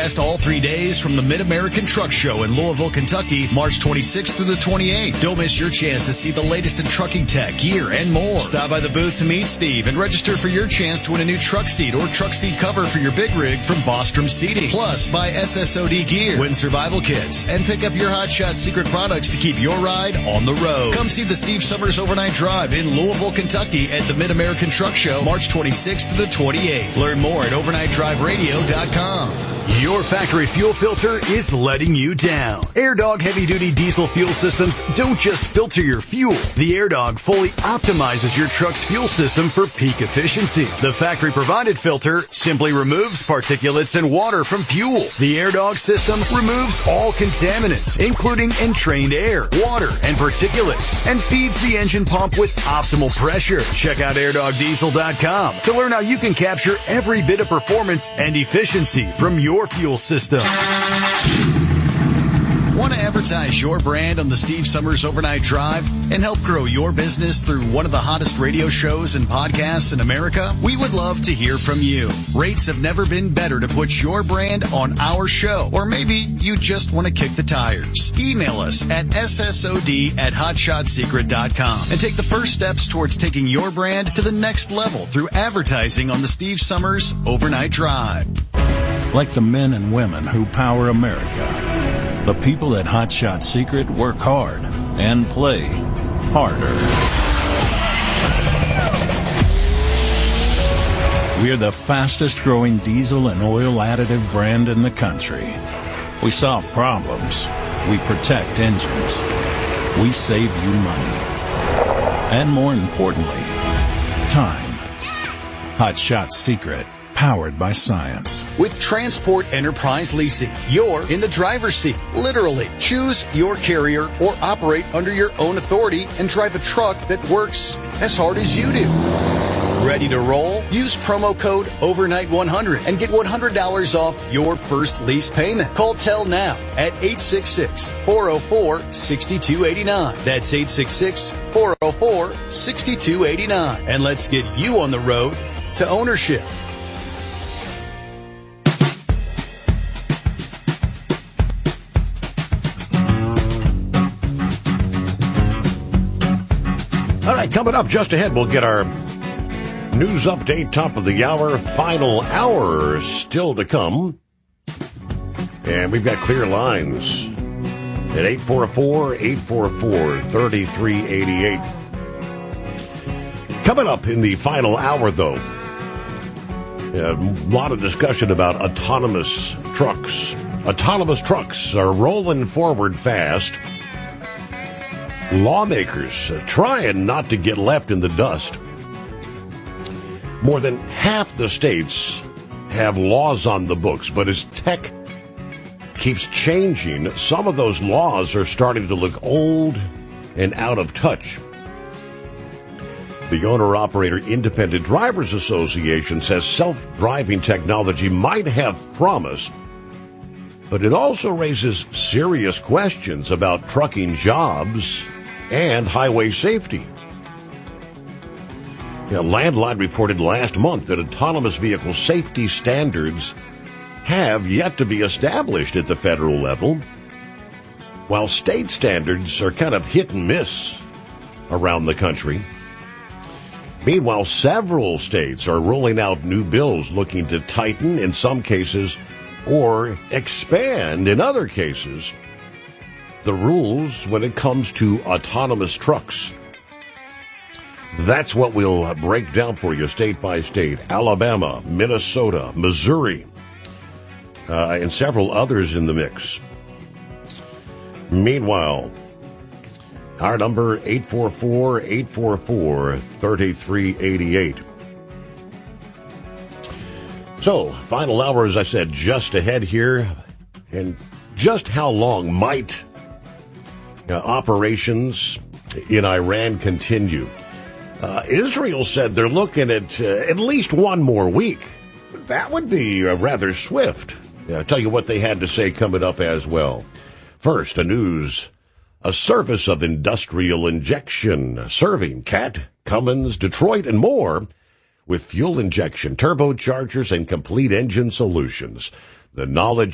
broadcast all 3 days from the Mid-American Truck Show in Louisville, Kentucky, March 26th through the 28th. Don't miss your chance to see the latest in trucking tech, gear, and more. Stop by the booth to meet Steve and register for your chance to win a new truck seat or truck seat cover for your big rig from Bostrom Seating. Plus, buy SSOD gear, win survival kits, and pick up your Hot Shot secret products to keep your ride on the road. Come see the Steve Summers Overnight Drive in Louisville, Kentucky at the Mid-American Truck Show, March 26th to the 28th. Learn more at overnightdriveradio.com. Your factory fuel filter is letting you down. AirDog heavy-duty diesel fuel systems don't just filter your fuel. The AirDog fully optimizes your truck's fuel system for peak efficiency. The factory-provided filter simply removes particulates and water from fuel. The AirDog system removes all contaminants, including entrained air, water, and particulates, and feeds the engine pump with optimal pressure. Check out airdogdiesel.com to learn how you can capture every bit of performance and efficiency from your fuel system. Want to advertise your brand on the Steve Summers Overnight Drive and help grow your business through one of the hottest radio shows and podcasts in America? We would love to hear from you. Rates have never been better to put your brand on our show. Or maybe you just want to kick the tires. Email us at ssod@hotshotsecret.com and take the first steps towards taking your brand to the next level through advertising on the Steve Summers Overnight Drive. Like the men and women who power America, the people at Hot Shot Secret work hard and play harder. We're the fastest growing diesel and oil additive brand in the country. We solve problems. We protect engines. We save you money. And more importantly, time. Hot Shot Secret. Powered by science. With Transport Enterprise Leasing, you're in the driver's seat, literally. Choose your carrier or operate under your own authority and drive a truck that works as hard as you do. Ready to roll? Use promo code OVERNIGHT100 and get $100 off your first lease payment. Call Tell now at 866-404-6289. That's 866-404-6289. And let's get you on the road to ownership. All right, coming up just ahead, we'll get our news update, top of the hour, final hour still to come. And we've got clear lines at 844-844-3388. Coming up in the final hour, though, a lot of discussion about autonomous trucks. Autonomous trucks are rolling forward fast. Lawmakers trying not to get left in the dust. More than half the states have laws on the books, but as tech keeps changing, some of those laws are starting to look old and out of touch. The Owner-Operator Independent Drivers Association says self-driving technology might have promise, but it also raises serious questions about trucking jobs and highway safety. Landline reported last month that autonomous vehicle safety standards have yet to be established at the federal level, while state standards are kind of hit and miss around the country. Meanwhile, several states are rolling out new bills looking to tighten in some cases or expand in other cases the rules when it comes to autonomous trucks. That's what we'll break down for you state by state. Alabama, Minnesota, Missouri, and several others in the mix. Meanwhile, our number 844-844-3388. So, final hour, as I said, just ahead here. And just how long might operations in Iran continue? Israel said they're looking at least one more week. That would be rather swift. I'll tell you what they had to say coming up as well. First, a service of industrial injection, serving Cat, Cummins, Detroit, and more with fuel injection, turbochargers, and complete engine solutions. The knowledge